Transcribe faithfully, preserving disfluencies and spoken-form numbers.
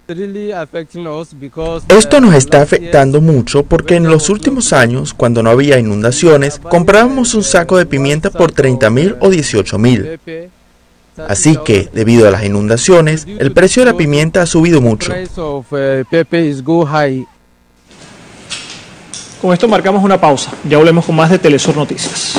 Esto nos está afectando mucho porque en los últimos años, cuando no había inundaciones, comprábamos un saco de pimienta por treinta mil o dieciocho mil. Así que, debido a las inundaciones, el precio de la pimienta ha subido mucho. Con esto marcamos una pausa. Ya volvemos con más de Telesur Noticias.